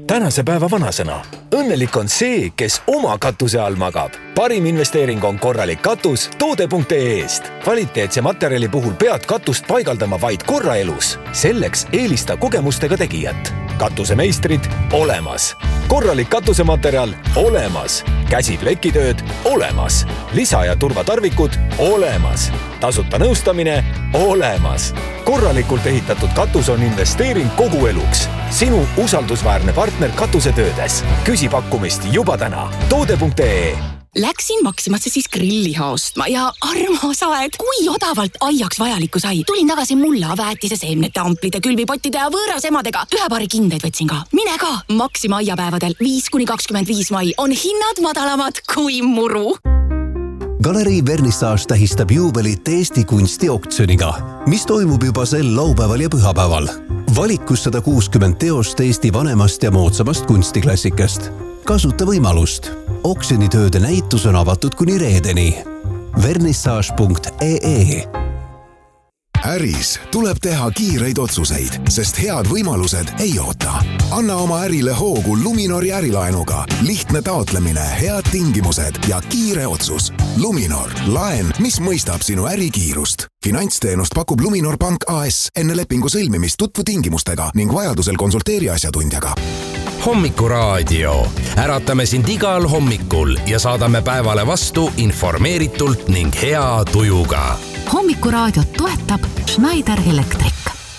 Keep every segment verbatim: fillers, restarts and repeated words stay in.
tänase päeva vanasõna. Õnnelik on see, kes oma katuse all magab. Parim investeering on korralik katus toode punkt ee eest. Kvaliteetse materjali puhul pead katust paigaldama vaid korra elus. Selleks eelista kogemustega tegijat. Katusemeistrid olemas. Korralik katusematerjal olemas. Käsiplekitööd olemas. Lisa- ja turvatarvikud olemas. Tasuta nõustamine olemas. Korralikult ehitatud katus on investeering kogu eluks. Sinu usaldusväärne partner katusetöödes. Küsi pakkumist juba täna. toode punkt ee. Läksin Maximasse siis grilliha ostma ja armas aed, kui odavalt aiaks vajalikku sai. Tulin tagasi mulla, väetise, seemnete, amplide, külvipottide ja võõras emadega. Ühe paari kindeid võtsin ka. Mine ka! Maxima aiapäevadel viis kuni kakskümmend viis mai on hinnad madalamad kui muru. Galerii Vernissage tähistab juubelit Eesti kunstioktsiooniga, mis toimub juba sel laupäeval ja pühapäeval. Valikus sada kuuskümmend teost Eesti vanemast ja moodsamast kunstiklassikast. Kasuta võimalust. Oksjonitööde näitus on avatud kuni reedeni. vernissage punkt ee. Äris tuleb teha kiireid otsuseid, sest head võimalused ei oota. Anna oma ärile hoogu Luminori ärilaenuga. Lihtne taotlemine, head tingimused ja kiire otsus. Luminor, laen, mis mõistab sinu ärikiirust. Finantsteenust pakub Luminor Pank A S. Enne lepingu sõlmimist tutvu tingimustega ning vajadusel konsulteeri asjatundjaga. Hommikuraadio. Äratame sind igal hommikul ja saadame päevale vastu informeeritult ning hea tujuga. Hommikuraadiot toetab Schneider Electric.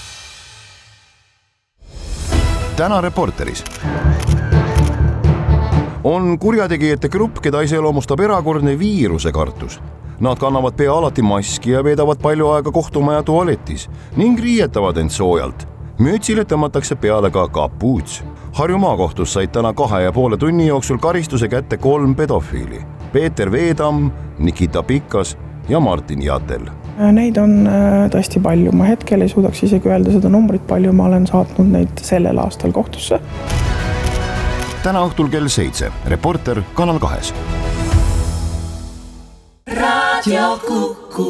Täna Reporteris. On kurjategijate grupp, keda iseloomustab erakordne viiruse kartus. Nad kannavad pea alati maski ja veedavad palju aega kohtumaja tualetis ning riietavad end soojalt. Mütsile tõmmatakse peale ka kapuuts. Harju maakohtus said täna kahe ja poole tunni jooksul karistuse kätte kolm pedofiili. Peeter Veedam, Nikita Pikas ja Martin Jatel. Neid on tõesti palju. Ma hetkel ei suudaks isegi öelda seda numbrit palju. Ma olen saatnud neid sellel aastal kohtusse. Täna õhtul kell seitse. Reporter Kanal kahes. Radio Kuku.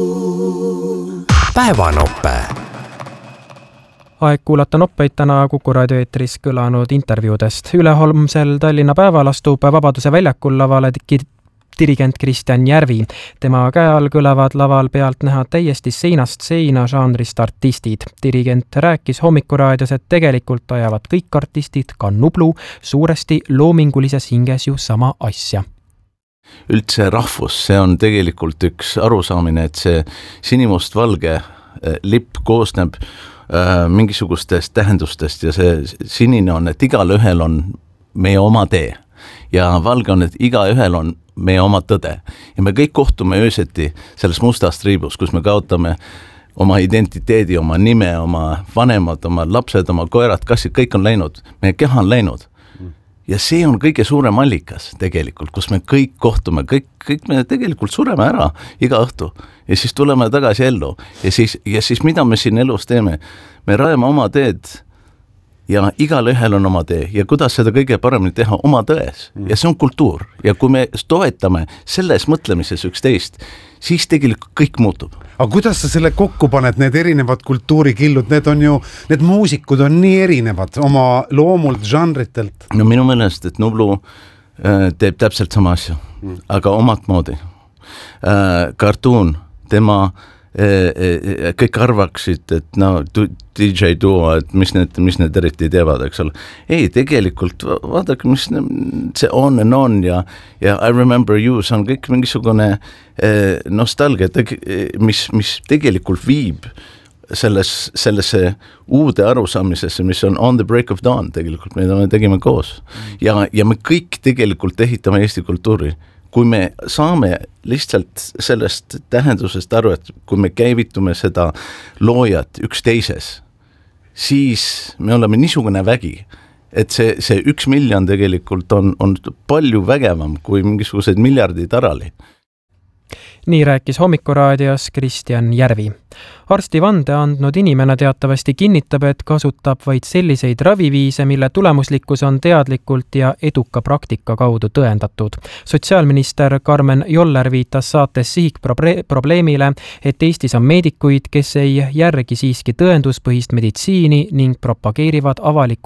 Päevanoppe. Aeg kuulata noppeid täna Kuku raadio eetris kõlanud intervjuudest. Üleholmsel Tallinna päeval astub Vabaduse väljakul lavale dirigent Kristjan Järvi. Tema käe all kõlavad laval pealt näha täiesti seinast seina žanrist artistid. Dirigent rääkis Hommikuraadios, et tegelikult ajavad kõik artistid, ka Nublu, suuresti loomingulises hinges ju sama asja. Üldse rahvus, see on tegelikult üks arusaamine, et see sinimustvalge lipp koosneb äh, mingisugustest tähendustest ja see sinine on, et igal ühel on meie oma tee ja valge on, et iga ühel on meie oma tõde. Ja me kõik kohtume ööseti selles mustast riibus, kus me kaotame oma identiteedi, oma nime, oma vanemad, oma lapsed, oma koerad, kassid, kõik on läinud. Meie keha on läinud. Ja see on kõige suurem allikas tegelikult, kus me kõik kohtume, kõik, kõik me tegelikult sureme ära iga õhtu ja siis tuleme tagasi ellu. Ja siis, ja siis mida me siin elus teeme? Me rajame oma teed ja igal ühel on oma tee ja kuidas seda kõige paremini teha oma tões. Ja see on kultuur. Ja kui me toetame selles mõtlemises üksteist, siis tegelikult kõik muutub. Aga kuidas sa selle kokku paned, need erinevad kultuurikillud, need on ju, need muusikud on nii erinevad oma loomult, žanritelt? No minu meelest, et Nublu äh, teeb täpselt sama asja, mm. aga omat moodi. Äh, Cartoon, tema äh, äh, kõik arvaksid, et no D J Duo, et mis need, mis need eriti teevad, eks ole. Ei, tegelikult vaadake, mis see on and on ja, ja I remember you, see on kõik mingisugune eh, nostalgia, mis, mis tegelikult viib selles, sellesse uude arusaamisesse, mis on On the Break of Dawn tegelikult, mida me tegime koos. Ja, ja me kõik tegelikult ehitame Eesti kultuuri. Kui me saame lihtsalt sellest tähendusest aru, et kui me käivitume seda loojat üksteises, siis me oleme niisugune vägi, et see, see üks miljon tegelikult on, on palju vägevam kui mingisugused miljardid arali. Nii rääkis Hommikuraadios Kristjan Järvi. Arsti vande andnud inimene teatavasti kinnitab, et kasutab vaid selliseid raviviise, mille tulemuslikkus on teadlikult ja eduka praktika kaudu tõendatud. Sotsiaalminister Karmen Joller viitas saates Sihik probleemile, et Eestis on meedikuid, kes ei järgi siiski tõenduspõhist meditsiini ning propageerivad avalikult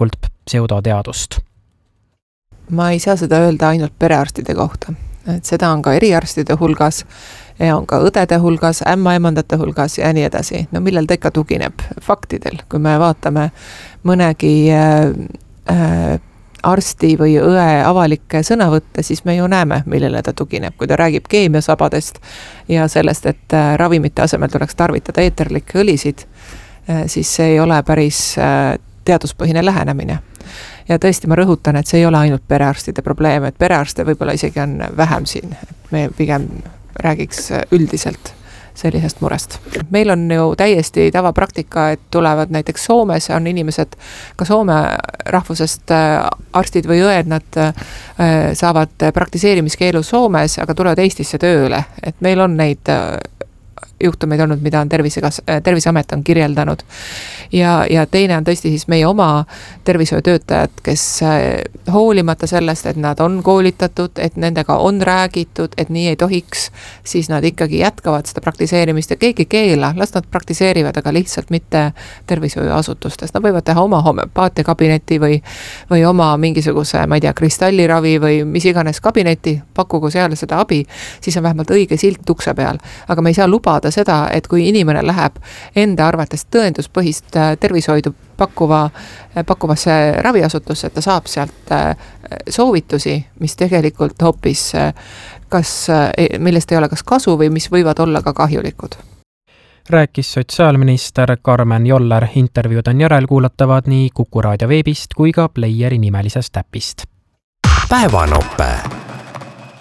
pseudoteadust. Ma ei saa seda öelda ainult perearstide kohta, et seda on ka eriarstide hulgas ja on ka õdede hulgas, ämmaemandate hulgas ja nii edasi. No millel ta ikka tugineb? Faktidel. Kui me vaatame mõnegi äh, äh, arsti või õe avalikke sõnavõtte, siis me ju näeme, millele ta tugineb. Kui ta räägib keemiasabadest ja sellest, et äh, ravimite asemel tuleks tarvitada eeterlikke õlisid, äh, siis see ei ole päris äh, teaduspõhine lähenemine. Ja tõesti ma rõhutan, et see ei ole ainult perearstide probleem, et perearste võib-olla isegi on vähem siin. Me pigem räägiks üldiselt sellisest murest. Meil on ju täiesti tavapraktika, et tulevad näiteks Soomes, on inimesed, ka Soome rahvusest arstid või õed, nad saavad praktiseerimiskeelu Soomes, aga tulevad Eestisse tööle. Et meil on neid juhtumeid olnud, mida on tervisekas, Terviseamet on kirjeldanud. Ja, ja teine on tõesti siis meie oma tervishoiutöötajad, kes hoolimata sellest, et nad on koolitatud, et nendega on räägitud, et nii ei tohiks, siis nad ikkagi jätkavad seda praktiseerimist ja keegi keela, las nad praktiseerivad, aga lihtsalt mitte tervishoiuasutustes. Nad võivad teha oma homöopaatiakabineti või, või oma mingisuguse, ma ei tea, kristalliravi või mis iganes kabineti, pakkugu seal seda abi, siis on vähemalt õige silt ukse peal. Aga me ei saa lubada seda, et kui inimene läheb enda arvates tõenduspõhist tervishoidu pakkuva, pakkuvasse raviasutusse, et ta saab sealt soovitusi, mis tegelikult hoopis kas, millest ei ole kas kasu või mis võivad olla ka kahjulikud. Rääkis sotsiaalminister Karmen Joller. Intervjuud on järelkuulatavad nii Kuku raadio veebist kui ka Playeri nimelisest äpist. Päevanope.